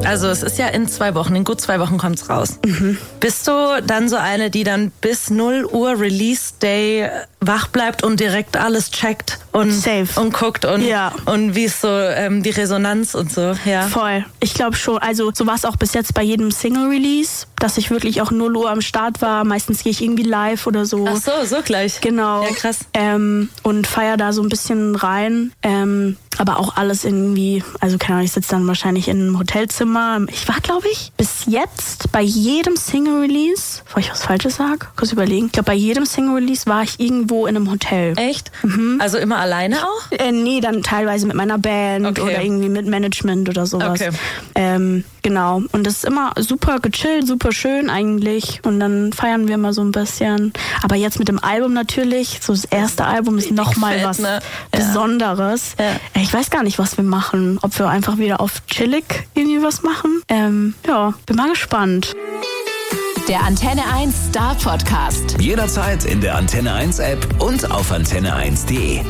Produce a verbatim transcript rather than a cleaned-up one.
Also es ist ja in zwei Wochen, in gut zwei Wochen kommt's raus. Mhm. Bist du dann so eine, die dann bis null Uhr Release Day wach bleibt und direkt alles checkt und, Safe. und guckt und, ja. und wie ist so ähm, die Resonanz und so? Ja. Voll. Ich glaube schon. Also so war es auch bis jetzt bei jedem Single-Release, dass ich wirklich auch null Uhr am Start war. Meistens gehe ich irgendwie live oder so. Ach so, so gleich. Genau. Ja, krass. Ähm, und feier da so ein bisschen rein. Ähm, aber auch alles irgendwie, also keine Ahnung, ich sitze dann wahrscheinlich in einem Hotelzimmer. Ich war, glaube ich, bis jetzt bei jedem Single-Release, bevor ich was Falsches sage, kurz überlegen. Ich glaube, bei jedem Single-Release war ich irgendwo in einem Hotel. Echt? Mhm. Also immer alleine auch? Äh, nee, dann teilweise mit meiner Band okay. oder irgendwie mit Management oder sowas. Okay. Ähm, genau. Und das ist immer super gechillt, super schön eigentlich. Und dann feiern wir mal so ein bisschen. Aber jetzt mit dem Album natürlich, so das erste Album ist nochmal was ne? Besonderes. Ja. Ich weiß gar nicht, was wir machen. Ob wir einfach wieder auf chillig irgendwie was machen. Ähm, ja, bin mal gespannt. Der Antenne eins Star Podcast. Jederzeit in der Antenne eins App und auf antenne eins punkt de.